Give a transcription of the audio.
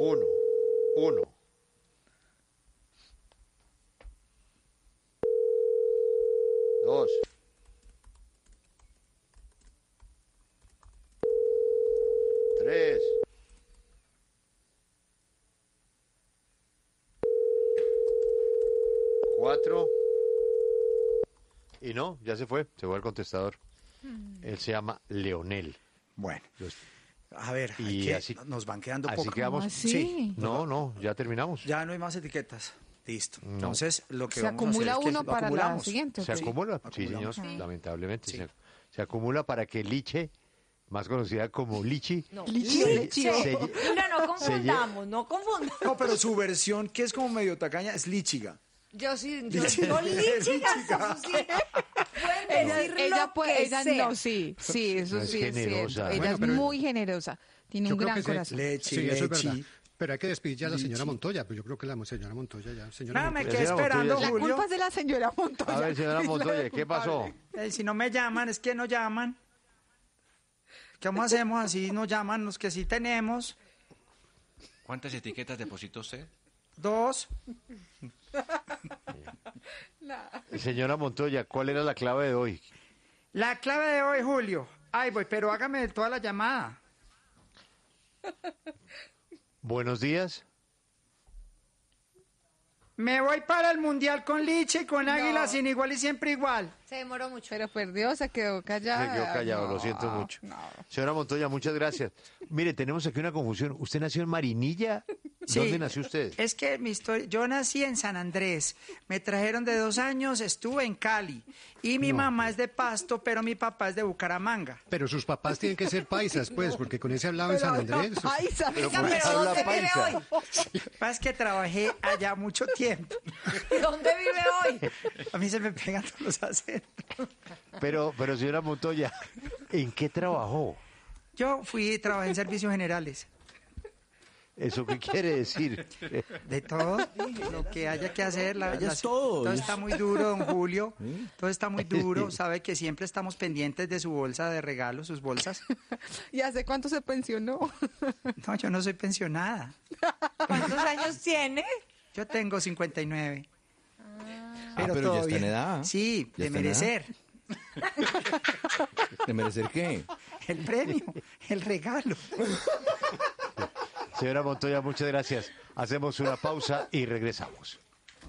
Uno. Dos. Tres. Cuatro. Y no, ya se fue al contestador. Él se llama Leonel. Bueno, Los- a ver, Y así- nos van quedando así pocos. quedamos. ¿Así? Sí. No, ya terminamos. Ya no hay más etiquetas. Listo. No. Entonces, lo que Se vamos a acumula hacer es que uno lo para la acumulamos. siguiente. Se ¿ok? acumula, sí, acumulamos. señor, lamentablemente. Sí. Se acumula para que Liche, más conocida como Lichi, No, Lichi. No confundamos, no confundamos. No, pero su versión, que es como medio tacaña, es lichiga. Yo sí, Lichi. no lichigas, Lichiga. eso sí. Pueden decir lo que ella sea. no, sí, eso No es sí es generosa. cierto. Ella Bueno, es pero- muy generosa, tiene Yo un creo gran que sí. corazón. Lechi, Sí, eso es lechi. verdad. Pero hay que despedir ya a la señora Lichi. Montoya, pues yo creo que la señora Montoya ya. Señora Nada, me Montoya. quedé Señora esperando, Montoya, La Julio. culpa es de la señora Montoya. A ver, señora Es la Montoya, ¿qué culpable. pasó? Si no me llaman, es que no llaman. ¿Cómo hacemos así? No llaman los que sí tenemos. ¿Cuántas etiquetas depositó usted? 2. Señora Montoya, ¿cuál era la clave de hoy? La clave de hoy, Julio. Ay, voy, pero hágame toda la llamada. Buenos días. Me voy para el Mundial con Liche y con Águila sin igual y siempre igual. Se demoró mucho. Pero perdió, se quedó callada. Se quedó callado, lo siento mucho. Señora Montoya, muchas gracias. Mire, tenemos aquí una confusión. ¿Usted nació en Marinilla? ¿Dónde nació usted? Es que mi historia, yo nací en San Andrés, me trajeron de 2 años, estuve en Cali y mi mamá es de Pasto, pero mi papá es de Bucaramanga. Pero sus papás tienen que ser paisas, pues, porque con ese hablado en San Andrés. Ay, ¿sabes? ¿por qué Pero habla ¿dónde vive paisa? hoy? Lo que pasa es que trabajé allá mucho tiempo. ¿Dónde vive hoy? A mí se me pegan todos los acentos. Pero señora Montoya, ¿en qué trabajó? Yo trabajé en servicios generales. ¿Eso qué quiere decir? De todo, lo que haya que hacer. todo. Todo está muy duro, don Julio. Todo está muy duro. Sabe que siempre estamos pendientes de su bolsa de regalo, sus bolsas. ¿Y hace cuánto se pensionó? No, yo no soy pensionada. ¿Cuántos años tiene? Yo tengo 59. pero ya todo está en bien. edad. Sí, Ya de está en merecer. ¿De merecer qué? El premio, el regalo. Señora Montoya, muchas gracias. Hacemos una pausa y regresamos.